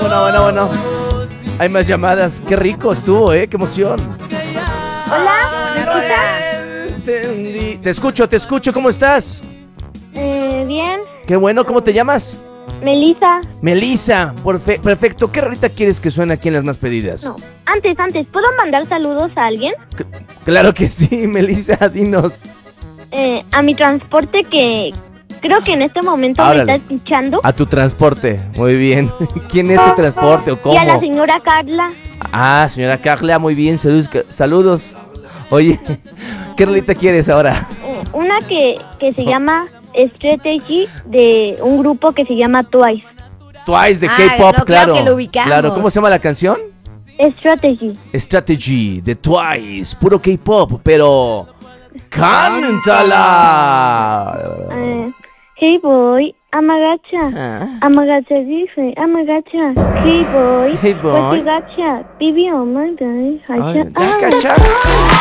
Bueno. Hay más llamadas. Qué rico estuvo, ¿eh? Qué emoción. Hola, ¿me escuchas? Entendí. Te escucho. ¿Cómo estás? Bien. Qué bueno. ¿Cómo te llamas? Melissa. Perfecto. ¿Qué rolita quieres que suene aquí en las más pedidas? No, antes, ¿puedo mandar saludos a alguien? Claro que sí, Melissa, dinos. A mi transporte que creo que en este momento Órale. me está escuchando. A tu transporte. Muy bien. ¿Quién es tu transporte o cómo? Y a la señora Carla. Ah, señora Carla, muy bien. Saludos. Oye, ¿qué rolita quieres ahora? Una que se llama Strategy, de un grupo que se llama Twice. Twice de K-pop, no, claro que lo ubicamos. Claro, ¿cómo se llama la canción? Strategy. Strategy de Twice, puro K-pop, pero cántala. Hey boy, amagacha. Amagacha dice, amagacha. Hey boy, Hey boy. gacha. Bibi, oh my god. Ay, ya, cacha.